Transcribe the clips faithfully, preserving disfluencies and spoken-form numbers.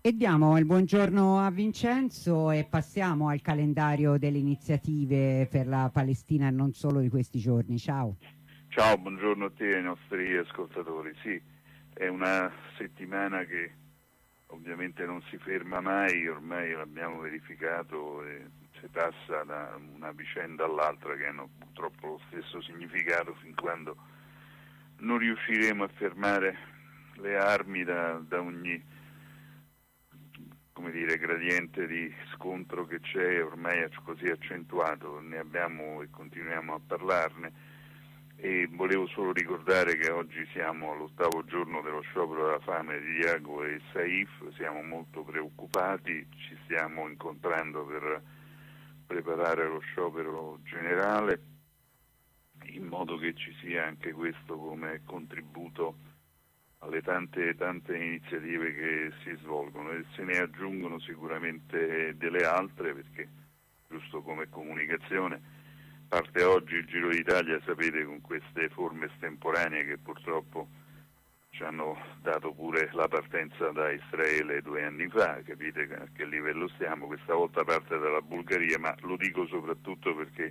E diamo il buongiorno a Vincenzo e passiamo al calendario delle iniziative per la Palestina e non solo di questi giorni. Ciao. Ciao, buongiorno a te e ai nostri ascoltatori. Sì, è una settimana che ovviamente non si ferma mai, ormai l'abbiamo verificato e si passa da una vicenda all'altra che hanno purtroppo lo stesso significato fin quando non riusciremo a fermare le armi da, da ogni come dire, gradiente di scontro che c'è ormai così accentuato. Ne abbiamo e continuiamo a parlarne e volevo solo ricordare che oggi siamo all'ottavo giorno dello sciopero della fame di Iago e Saif, siamo molto preoccupati, ci stiamo incontrando per preparare lo sciopero generale in modo che ci sia anche questo come contributo alle tante tante iniziative che si svolgono e se ne aggiungono sicuramente delle altre perché giusto come comunicazione parte oggi il Giro d'Italia, sapete, con queste forme estemporanee che purtroppo ci hanno dato pure la partenza da Israele due anni fa, capite a che livello stiamo, questa volta parte dalla Bulgaria, ma lo dico soprattutto perché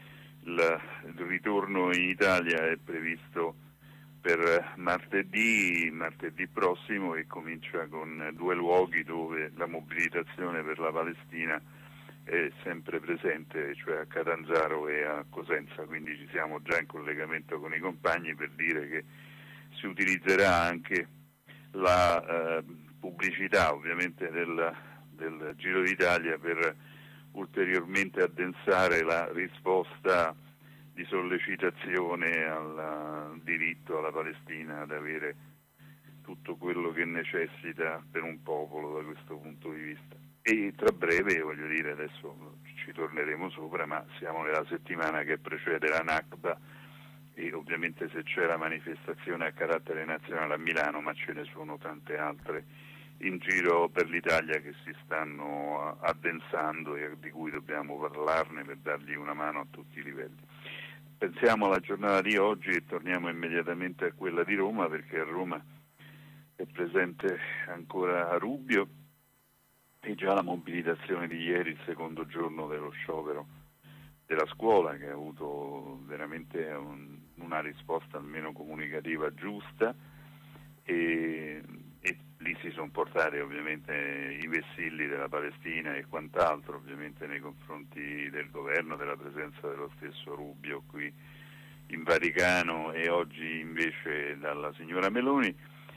il, il ritorno in Italia è previsto per martedì, martedì prossimo e comincia con due luoghi dove la mobilitazione per la Palestina è sempre presente, cioè a Catanzaro e a Cosenza, quindi ci siamo già in collegamento con i compagni per dire che si utilizzerà anche la eh, pubblicità ovviamente del, del Giro d'Italia per ulteriormente addensare la risposta di sollecitazione al diritto alla Palestina ad avere tutto quello che necessita per un popolo da questo punto di vista. E tra breve, voglio dire, adesso ci torneremo sopra, ma siamo nella settimana che precede la Nakba e ovviamente se c'è la manifestazione a carattere nazionale a Milano, ma ce ne sono tante altre in giro per l'Italia che si stanno addensando e di cui dobbiamo parlarne per dargli una mano a tutti i livelli. Pensiamo alla giornata di oggi e torniamo immediatamente a quella di Roma perché a Roma è presente ancora Rubio e già la mobilitazione di ieri, il secondo giorno dello sciopero della scuola che ha avuto veramente un, una risposta almeno comunicativa giusta e, e lì si sono portati ovviamente i vessilli della Palestina e quant'altro ovviamente nei confronti del governo, della presenza dello stesso Rubio qui in Vaticano e oggi invece dalla signora Meloni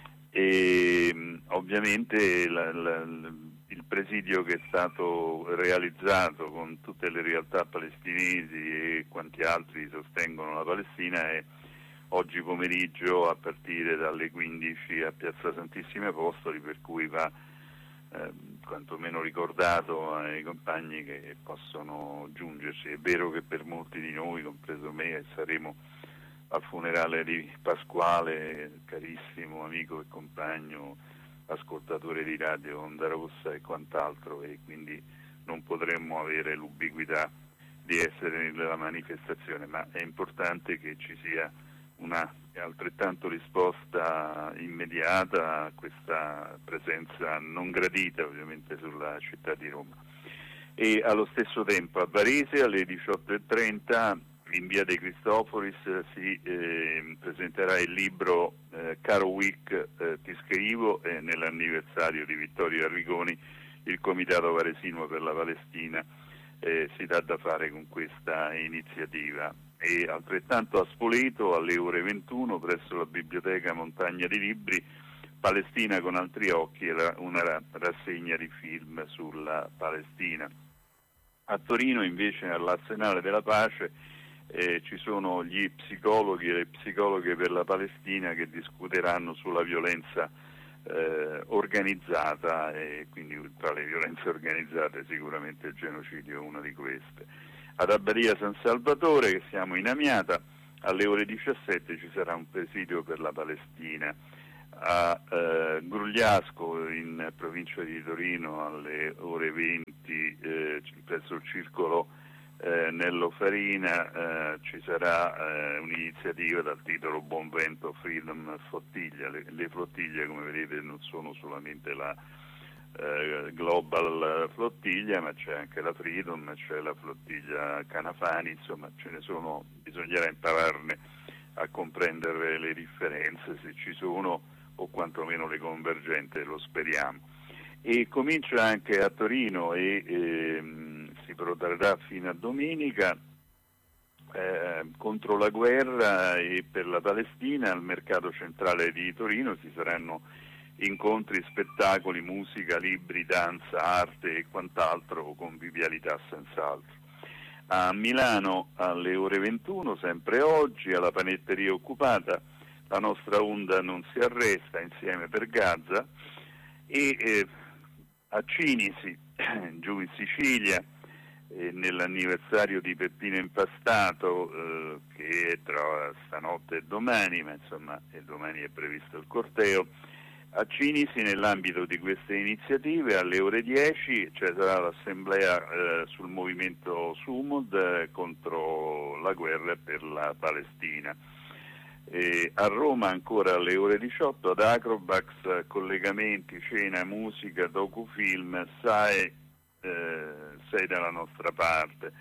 e ovviamente la, la, il presidio che è stato realizzato con tutte le realtà palestinesi e quanti altri sostengono la Palestina è oggi pomeriggio a partire dalle quindici a Piazza Santissimi Apostoli, per cui va eh, quantomeno ricordato ai compagni che possono giungerci. È vero che per molti di noi, compreso me, saremo al funerale di Pasquale, carissimo amico e compagno, ascoltatore di Radio Onda Rossa e quant'altro, e quindi non potremmo avere l'ubiquità di essere nella manifestazione, ma è importante che ci sia una altrettanto risposta immediata a questa presenza non gradita ovviamente sulla città di Roma. E allo stesso tempo a Varese alle diciotto e trenta in via De Cristoforis si eh, presenterà il libro eh, Caro Wick, eh, ti scrivo, eh, nell'anniversario di Vittorio Arrigoni il Comitato Varesino per la Palestina eh, si dà da fare con questa iniziativa. E altrettanto a Spoleto alle ore ventuno presso la Biblioteca Montagna di Libri Palestina con altri occhi, una rassegna di film sulla Palestina. A Torino invece all'Arsenale della Pace eh, ci sono gli psicologi e le psicologhe per la Palestina che discuteranno sulla violenza eh, organizzata e quindi tra le violenze organizzate sicuramente il genocidio è una di queste. Ad Abbadia San Salvatore, che siamo in Amiata, alle ore diciassette ci sarà un presidio per la Palestina. A eh, Grugliasco, in provincia di Torino, alle ore venti, eh, presso il circolo eh, Nello Farina, eh, ci sarà eh, un'iniziativa dal titolo Buon Vento Freedom Flottiglia. Le, le flottiglie, come vedete, non sono solamente la eh, Global Flottiglia, ma c'è anche la Freedom, c'è la flottiglia Canafani, insomma ce ne sono, bisognerà impararne a comprendere le differenze, se ci sono, o quantomeno le convergenze, lo speriamo. E comincia anche a Torino e ehm, si protrarrà fino a domenica eh, contro la guerra e per la Palestina. Al mercato centrale di Torino ci saranno incontri, spettacoli, musica, libri, danza, arte e quant'altro, convivialità senz'altro. A Milano alle ore ventuno, sempre oggi, alla panetteria occupata, la nostra onda non si arresta, insieme per Gaza. E eh, a Cinisi, giù in Sicilia, eh, nell'anniversario di Peppino Impastato, eh, che è tra stanotte e domani, ma insomma e domani è previsto il corteo. A Cinisi, nell'ambito di queste iniziative, alle ore dieci ci sarà l'assemblea eh, sul movimento Sumud eh, contro la guerra per la Palestina. E a Roma ancora alle ore diciotto ad Acrobax, collegamenti, cena, musica, docufilm, sai, eh, sei dalla nostra parte.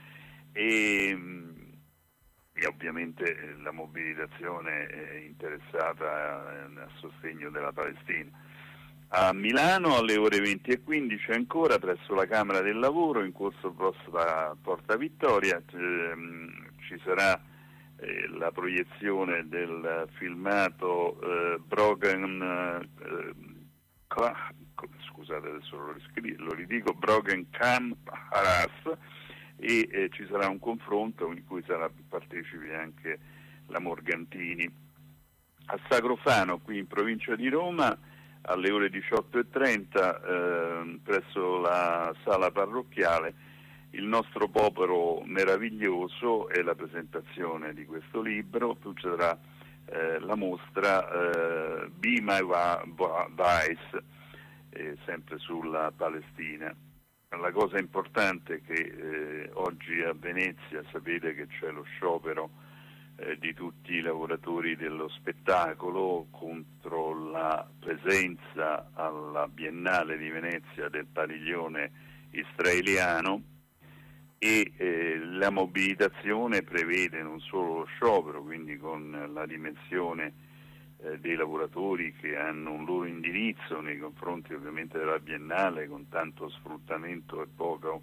E, e ovviamente la mobilitazione è interessata a sostegno della Palestina. A Milano alle ore venti e quindici ancora presso la Camera del Lavoro in corso Porta, Porta Vittoria ehm, ci sarà eh, la proiezione del filmato eh, Broken eh, Cla- scusate adesso lo, riscri- lo ridico Broken Camp Haras, e eh, ci sarà un confronto in cui sarà partecipi anche la Morgantini. A Sacrofano, qui in provincia di Roma, alle ore diciotto e trenta eh, presso la sala parrocchiale, Il nostro popolo meraviglioso è la presentazione di questo libro, più ci sarà eh, la mostra eh, Be My Vice, eh, sempre sulla Palestina. La cosa importante è che eh, oggi a Venezia sapete che c'è lo sciopero eh, di tutti i lavoratori dello spettacolo contro la presenza alla Biennale di Venezia del padiglione israeliano, e eh, la mobilitazione prevede non solo lo sciopero, quindi con la dimensione eh, dei lavoratori che hanno un loro indirizzo nei confronti ovviamente della Biennale, con tanto sfruttamento e poco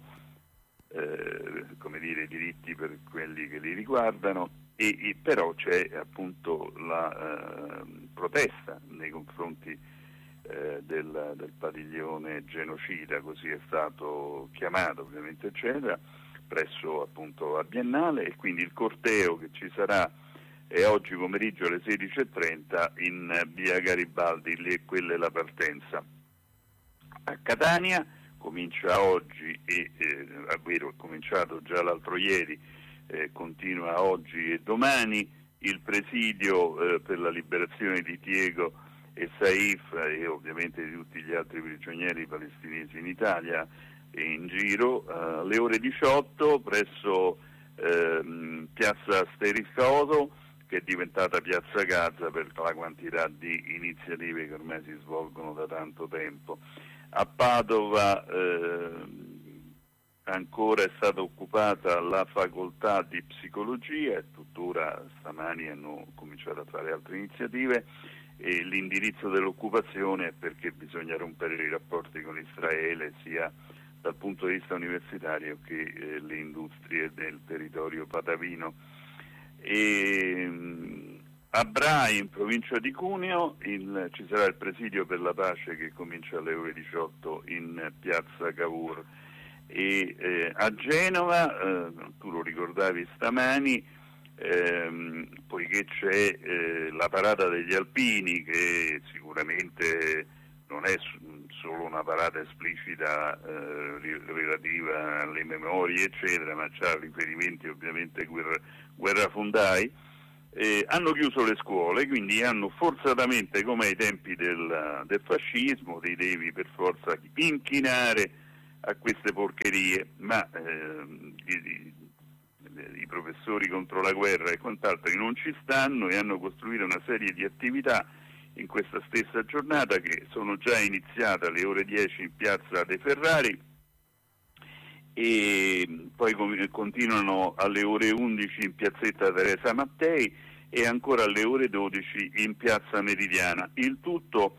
eh, come dire, diritti per quelli che li riguardano, e, e però c'è appunto la eh, protesta nei confronti eh, del, del padiglione genocida, così è stato chiamato ovviamente, eccetera, presso appunto la Biennale, e quindi il corteo che ci sarà è oggi pomeriggio alle sedici e trenta in via Garibaldi, lì è quella è la partenza. A Catania comincia oggi, e eh, è cominciato già l'altro ieri, eh, continua oggi e domani, il presidio eh, per la liberazione di Diego e Saif e ovviamente di tutti gli altri prigionieri palestinesi in Italia e in giro, eh, alle ore diciotto presso eh, piazza Stericaoto, che è diventata piazza Gaza per la quantità di iniziative che ormai si svolgono da tanto tempo. A Padova eh, ancora è stata occupata la facoltà di psicologia, e tuttora stamani hanno cominciato a fare altre iniziative, e l'indirizzo dell'occupazione è perché bisogna rompere i rapporti con Israele sia dal punto di vista universitario che eh, le industrie del territorio padavino. E, a Brai, in provincia di Cuneo, il, ci sarà il presidio per la pace che comincia alle ore diciotto in piazza Cavour. E eh, a Genova, eh, tu lo ricordavi stamani, ehm, poiché c'è eh, la parata degli alpini, che sicuramente non è solo una parata esplicita eh, relativa alle memorie eccetera, ma c'ha riferimenti ovviamente guerra, guerrafondai, eh, hanno chiuso le scuole, quindi hanno forzatamente, come ai tempi del, del fascismo, ti devi per forza inchinare a queste porcherie, ma eh, i, i professori contro la guerra e quant'altro non ci stanno e hanno costruito una serie di attività in questa stessa giornata, che sono già iniziate alle ore dieci in piazza De Ferrari e poi continuano alle ore undici in piazzetta Teresa Mattei e ancora alle ore dodici in piazza Meridiana. Il tutto,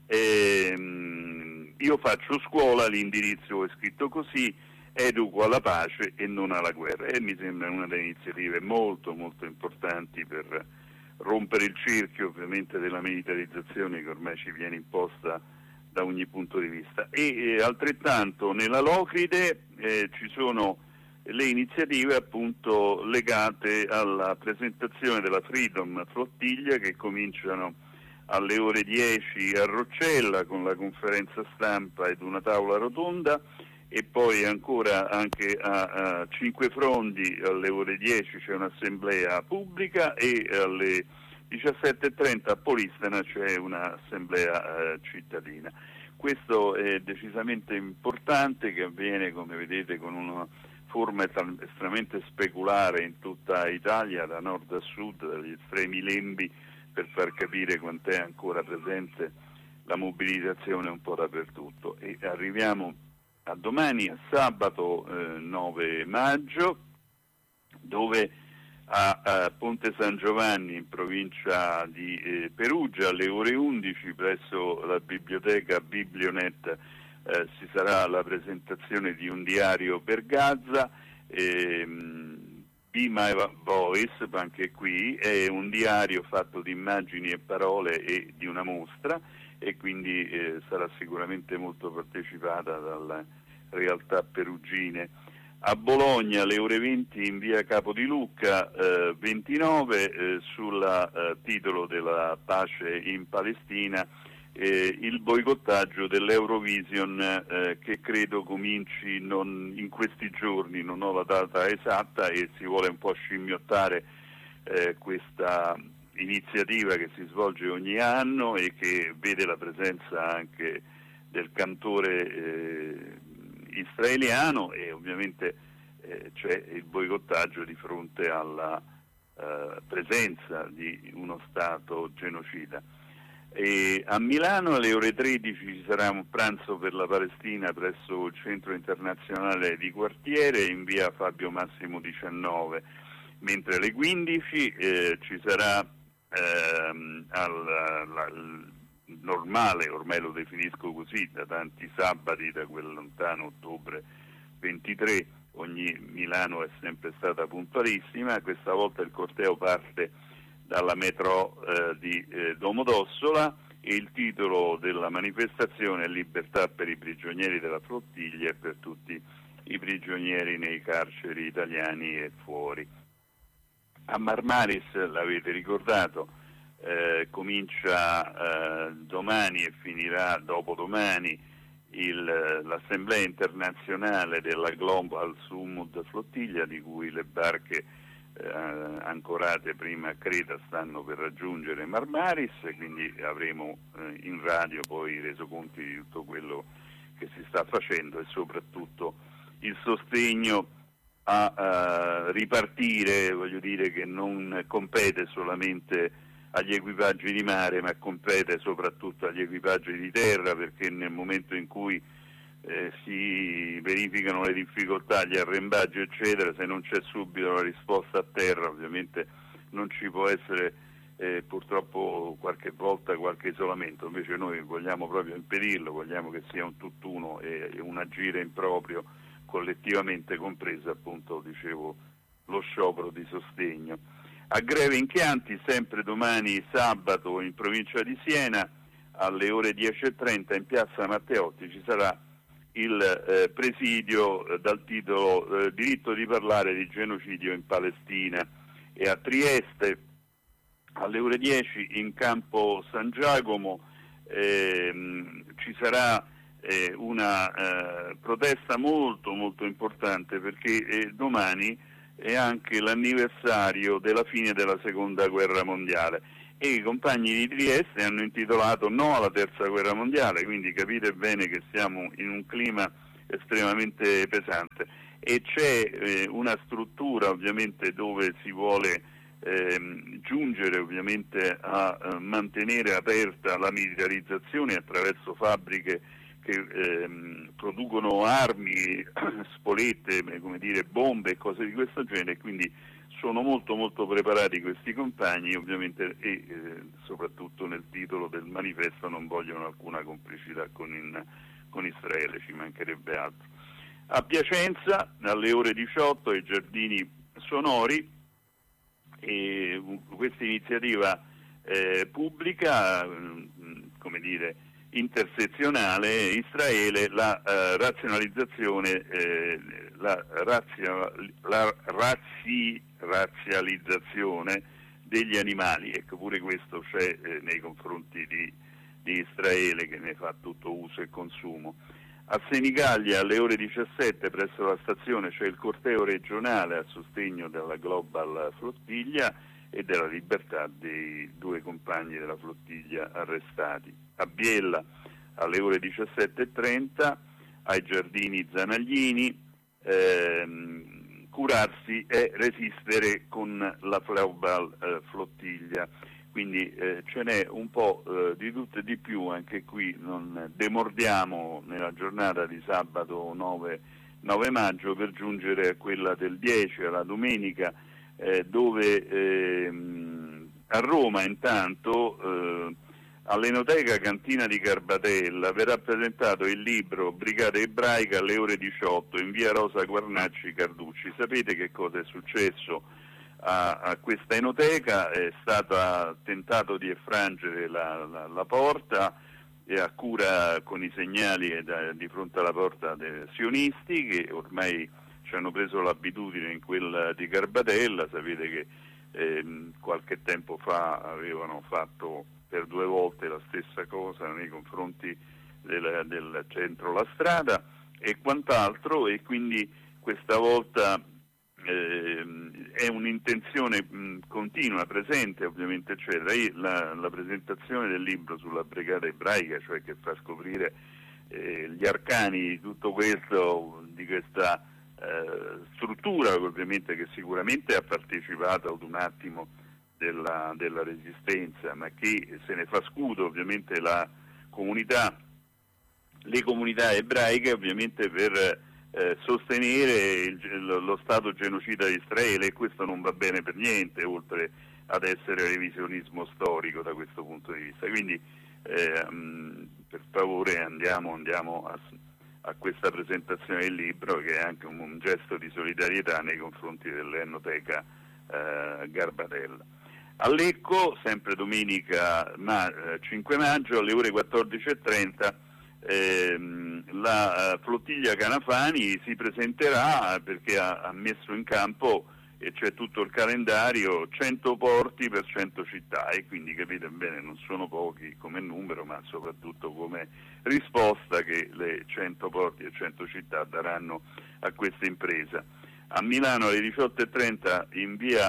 ehm, io faccio scuola, l'indirizzo è scritto così: educo alla pace e non alla guerra, e mi sembra una delle iniziative molto molto importanti per rompere il cerchio ovviamente della militarizzazione che ormai ci viene imposta da ogni punto di vista. E eh, altrettanto nella Locride eh, ci sono le iniziative appunto legate alla presentazione della Freedom Flottiglia, che cominciano alle ore dieci a Roccella con la conferenza stampa ed una tavola rotonda, e poi ancora anche a, a Cinque Frondi alle ore dieci c'è un'assemblea pubblica, e alle diciassette e trenta a Polistena c'è un'assemblea eh, cittadina. Questo è decisamente importante, che avviene, come vedete, con una forma estremamente speculare in tutta Italia, da nord a sud, dagli estremi lembi, per far capire quant'è ancora presente la mobilitazione un po' dappertutto. E arriviamo a domani, a sabato eh, nove maggio, dove a, a Ponte San Giovanni, in provincia di eh, Perugia, alle ore undici presso la biblioteca Biblionet eh, ci sarà la presentazione di un diario per Gaza. ehm, Be My Voice, anche qui è un diario fatto di immagini e parole e di una mostra, e quindi eh, sarà sicuramente molto partecipata dalle realtà perugine. A Bologna alle ore venti in via Capodiluca eh, ventinove eh, sul eh, titolo della pace in Palestina, eh, il boicottaggio dell'Eurovision eh, che credo cominci non in questi giorni, non ho la data esatta, e si vuole un po' scimmiottare eh, questa iniziativa che si svolge ogni anno e che vede la presenza anche del cantore eh, israeliano, e ovviamente eh, c'è il boicottaggio di fronte alla eh, presenza di uno Stato genocida. E a Milano alle ore tredici ci sarà un pranzo per la Palestina presso il Centro Internazionale di Quartiere in via Fabio Massimo diciannove, mentre alle quindici eh, ci sarà ehm, al, al normale, ormai lo definisco così da tanti sabati, da quel lontano ottobre ventitré, ogni Milano è sempre stata puntualissima. Questa volta il corteo parte dalla metro eh, di eh, Domodossola, e il titolo della manifestazione è Libertà per i prigionieri della flottiglia e per tutti i prigionieri nei carceri italiani e fuori. A Marmaris, l'avete ricordato, eh, comincia eh, domani e finirà dopodomani il, l'Assemblea internazionale della Global Sumud Flottiglia, di cui le barche eh, ancorate prima a Creta stanno per raggiungere Marmaris, e quindi avremo eh, in radio poi i resoconti di tutto quello che si sta facendo, e soprattutto il sostegno a uh, ripartire, voglio dire, che non compete solamente agli equipaggi di mare, ma compete soprattutto agli equipaggi di terra, perché nel momento in cui eh, si verificano le difficoltà, gli arrembaggi eccetera, se non c'è subito la risposta a terra, ovviamente non ci può essere eh, purtroppo qualche volta qualche isolamento. Invece noi vogliamo proprio impedirlo, vogliamo che sia un tutt'uno e, e un agire improprio collettivamente, compreso appunto, dicevo, lo sciopero di sostegno. A Greve in Chianti, sempre domani sabato in provincia di Siena, alle ore dieci e trenta in piazza Matteotti ci sarà il eh, presidio eh, dal titolo eh, Diritto di parlare di genocidio in Palestina. E a Trieste alle ore dieci in campo San Giacomo ehm, ci sarà eh, una eh, protesta molto molto importante, perché eh, domani è anche l'anniversario della fine della seconda guerra mondiale, e i compagni di Trieste hanno intitolato No alla terza guerra mondiale, quindi capite bene che siamo in un clima estremamente pesante, e c'è eh, una struttura ovviamente dove si vuole ehm, giungere ovviamente a, a mantenere aperta la militarizzazione attraverso fabbriche che ehm, producono armi, spolette, come dire, bombe e cose di questo genere, quindi sono molto molto preparati questi compagni, ovviamente, e eh, soprattutto nel titolo del manifesto non vogliono alcuna complicità con, in, con Israele, ci mancherebbe altro. A Piacenza alle ore diciotto ai Giardini Sonori, e questa iniziativa eh, pubblica, mh, come dire, intersezionale, Israele, la eh, razionalizzazione, eh, la, razia, la razzi, razzializzazione degli animali. Ecco, pure questo c'è eh, nei confronti di, di Israele, che ne fa tutto uso e consumo. A Senigallia alle ore diciassette presso la stazione c'è il corteo regionale a sostegno della Global Flottiglia e della libertà dei due compagni della flottiglia arrestati. A Biella alle ore diciassette e trenta ai Giardini Zanaglini, ehm, curarsi e resistere con la Global eh, Flottiglia. Quindi eh, ce n'è un po' eh, di tutto e di più, anche qui non demordiamo nella giornata di sabato nove maggio per giungere a quella del dieci, alla domenica, eh, dove ehm, a Roma intanto eh, all'Enoteca Cantina di Garbatella verrà presentato il libro Brigata Ebraica alle ore diciotto in via Rosa Guarnacci Carducci. Sapete che cosa è successo a, a questa enoteca? È stato tentato di effrangere la, la, la porta e a cura con i segnali da, di fronte alla porta dei sionisti, che ormai ci hanno preso l'abitudine in quella di Garbatella. Sapete che eh, qualche tempo fa avevano fatto per due volte la stessa cosa nei confronti del, del centro La Strada e quant'altro, e quindi questa volta eh, è un'intenzione mh, continua, presente, ovviamente c'è la, la presentazione del libro sulla Brigata Ebraica, cioè che fa scoprire eh, gli arcani di tutto questo, di questa eh, struttura, ovviamente, che sicuramente ha partecipato ad un attimo della, della resistenza, ma che se ne fa scudo ovviamente la comunità, le comunità ebraiche, ovviamente per eh, sostenere il, lo Stato genocida di Israele, e questo non va bene per niente, oltre ad essere revisionismo storico da questo punto di vista. Quindi eh, mh, per favore andiamo, andiamo a, a questa presentazione del libro, che è anche un, un gesto di solidarietà nei confronti dell'Enoteca eh, Garbatella. A Lecco, sempre domenica ma, cinque maggio, alle ore quattordici e trenta, ehm, la flottiglia Canafani si presenterà, perché ha, ha messo in campo, e c'è tutto il calendario, cento porti per cento città, e quindi capite bene, non sono pochi come numero, ma soprattutto come risposta che le cento porti e cento città daranno a questa impresa. A Milano alle diciotto e trenta in via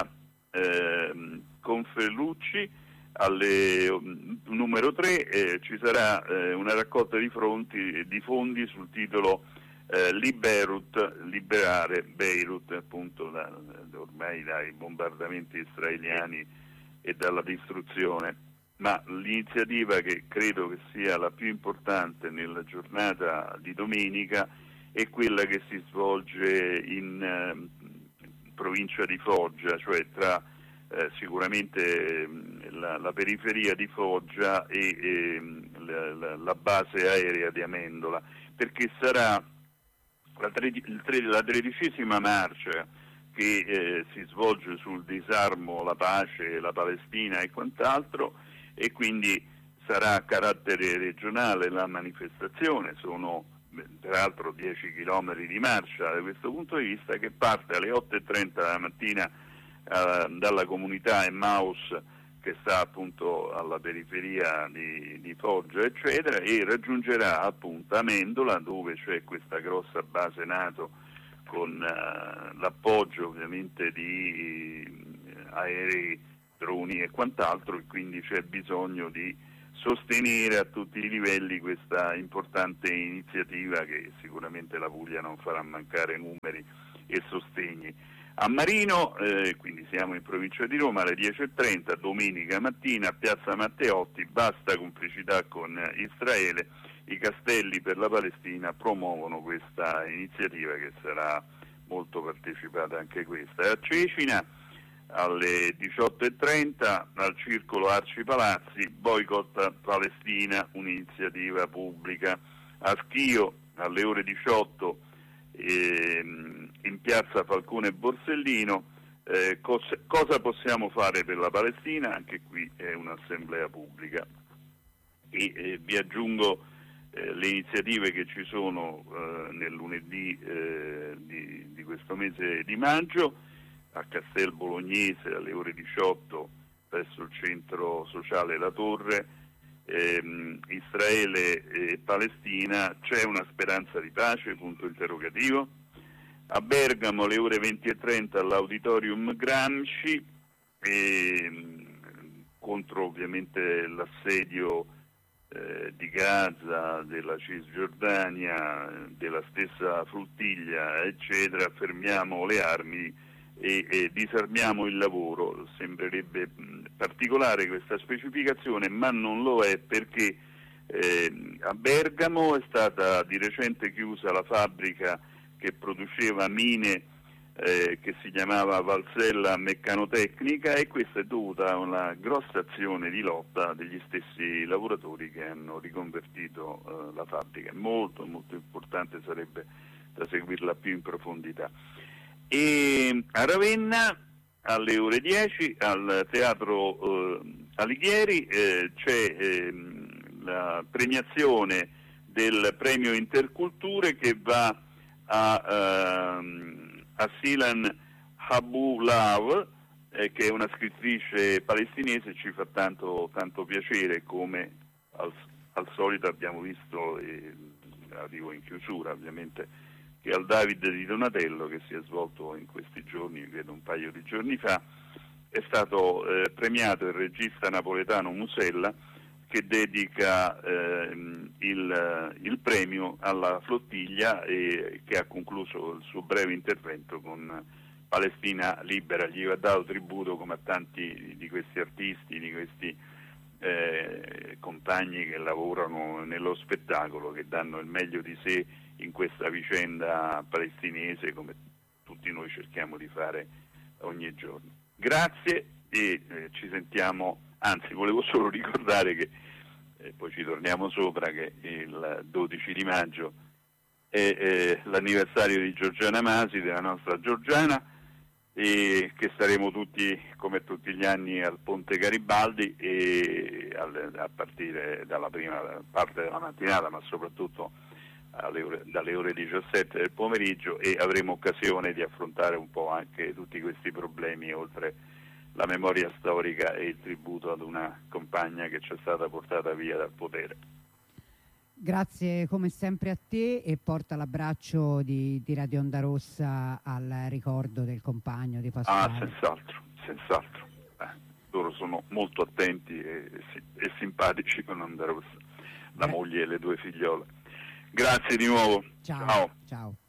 eh, Conferlucci, alle um, numero tre, eh, ci sarà eh, una raccolta di, fronti, di fondi sul titolo eh, Liberut, liberare Beirut, appunto da, da, ormai dai bombardamenti israeliani e dalla distruzione. Ma l'iniziativa che credo che sia la più importante nella giornata di domenica è quella che si svolge in eh, provincia di Foggia, cioè tra Eh, sicuramente eh, la, la periferia di Foggia e eh, la, la, la base aerea di Amendola, perché sarà la, tredi, il tre, la tredicesima marcia che eh, si svolge sul disarmo, la pace, la Palestina e quant'altro, e quindi sarà a carattere regionale la manifestazione. Sono peraltro dieci chilometri di marcia da questo punto di vista, che parte alle otto e trenta della mattina dalla comunità Emmaus, che sta appunto alla periferia di, di Foggia, eccetera, e raggiungerà appunto Amendola, dove c'è questa grossa base NATO con uh, l'appoggio ovviamente di aerei, droni e quant'altro, e quindi c'è bisogno di sostenere a tutti i livelli questa importante iniziativa, che sicuramente la Puglia non farà mancare numeri e sostegni. A Marino, eh, quindi siamo in provincia di Roma, alle dieci e trenta, domenica mattina, a Piazza Matteotti, basta complicità con Israele, i Castelli per la Palestina promuovono questa iniziativa che sarà molto partecipata anche questa. E a Cecina, alle diciotto e trenta, al Circolo Arci Palazzi, boicott Palestina, un'iniziativa pubblica. A Schio, alle ore diciotto, ehm, in piazza Falcone e Borsellino, eh, cos- cosa possiamo fare per la Palestina? Anche qui è un'assemblea pubblica. E eh, vi aggiungo eh, le iniziative che ci sono eh, nel lunedì eh, di, di questo mese di maggio, a Castel Bolognese alle ore diciotto presso il centro sociale La Torre, ehm, Israele e Palestina, c'è una speranza di pace, punto interrogativo. A Bergamo alle ore venti e trenta all'Auditorium Gramsci, e, contro ovviamente l'assedio eh, di Gaza, della Cisgiordania, della stessa flottiglia, eccetera, fermiamo le armi e, e disarmiamo il lavoro. Sembrerebbe mh, particolare questa specificazione, ma non lo è, perché eh, a Bergamo è stata di recente chiusa la fabbrica che produceva mine eh, che si chiamava Valsella Meccanotecnica, e questa è dovuta a una grossa azione di lotta degli stessi lavoratori che hanno riconvertito eh, la fabbrica. Molto molto importante, sarebbe da seguirla più in profondità. E a Ravenna alle ore dieci al Teatro eh, Alighieri eh, c'è eh, la premiazione del premio Interculture che va a, uh, a Silan Habulav, eh, che è una scrittrice palestinese. Ci fa tanto, tanto piacere, come al, al solito abbiamo visto, eh, arrivo in chiusura ovviamente, che al David di Donatello, che si è svolto in questi giorni, credo un paio di giorni fa, è stato eh, premiato il regista napoletano Musella, che dedica eh, il, il premio alla flottiglia e che ha concluso il suo breve intervento con Palestina libera. Gli va dato tributo, come a tanti di questi artisti, di questi eh, compagni che lavorano nello spettacolo, che danno il meglio di sé in questa vicenda palestinese, come tutti noi cerchiamo di fare ogni giorno. Grazie e eh, ci sentiamo. Anzi, volevo solo ricordare che, eh, poi ci torniamo sopra, che il dodici di maggio è eh, l'anniversario di Giorgiana Masi, della nostra Giorgiana, e che staremo tutti, come tutti gli anni, al Ponte Garibaldi, e al, a partire dalla prima parte della mattinata, ma soprattutto alle ore, dalle ore diciassette del pomeriggio, e avremo occasione di affrontare un po' anche tutti questi problemi, oltre la memoria storica e il tributo ad una compagna che ci è stata portata via dal potere. Grazie come sempre a te, e porta l'abbraccio di, di Radio Onda Rossa al ricordo del compagno di Pasquale. Ah, senz'altro, senz'altro. Eh, loro sono molto attenti e, e simpatici con Onda Rossa, la Gra- moglie e le due figliole. Grazie di nuovo. Ciao. Ciao. Ciao.